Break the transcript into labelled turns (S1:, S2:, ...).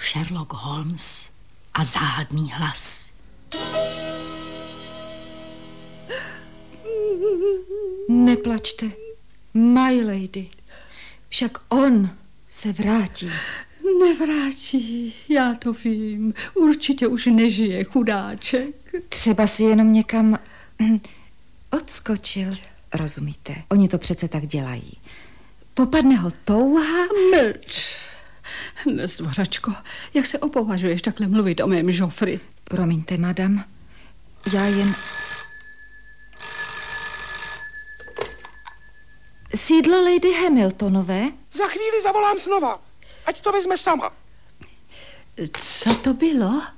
S1: Sherlock Holmes a záhadný hlas.
S2: Neplačte, my lady. Však on se vrátí.
S3: Nevrátí, já to vím. Určitě už nežije, chudáček.
S2: Třeba si jenom někam odskočil. Rozumíte, oni to přece tak dělají. Popadne ho touha.
S3: Mlč. Nezdvořačko, jak se opovažuješ takhle mluvit o mém Joffrey?
S2: Promiňte, madam, já jen... Sídlo Lady Hamiltonové?
S4: Za chvíli zavolám znova, ať to vezme sama.
S3: Co to bylo?